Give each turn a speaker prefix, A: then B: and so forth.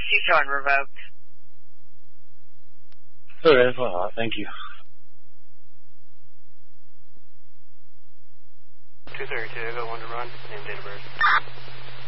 A: you showing revoked.
B: Okay, well, thank you.
C: 232, I got one to run. Name, date of birth.